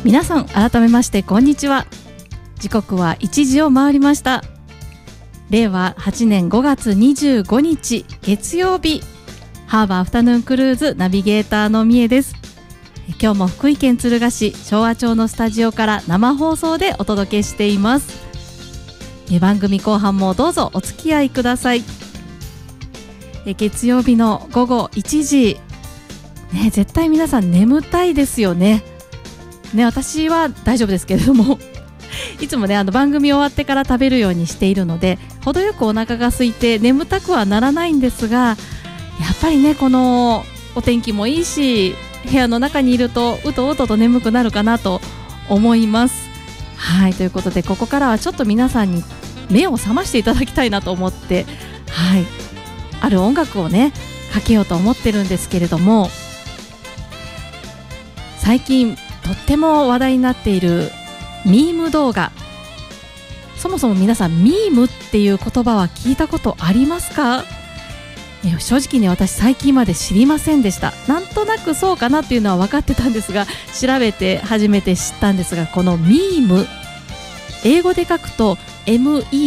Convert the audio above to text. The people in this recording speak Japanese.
皆さん改めましてこんにちは。時刻は1時を回りました。令和8年5月25日月曜日、ハーバーアフタヌーンクルーズナビゲーターのみえです。今日も福井県敦賀市昭和町のスタジオから生放送でお届けしています。番組後半もどうぞお付き合いください。月曜日の午後1時、絶対皆さん眠たいですよね。私は大丈夫ですけれどもいつも番組終わってから食べるようにしているので、程よくお腹が空いて眠たくはならないんですが、やっぱりこのお天気もいいし、部屋の中にいるとうとうとと眠くなるかなと思います。はい、ということでここからはちょっと皆さんに目を覚ましていただきたいなと思って、ある音楽をかけようと思ってるんですけれども、最近とっても話題になっているミーム動画、そもそも皆さんミームっていう言葉は聞いたことありますか？正直私最近まで知りませんでした。なんとなくそうかなっていうのは分かってたんですが、調べて初めて知ったんですが、このミーム、英語で書くと MEME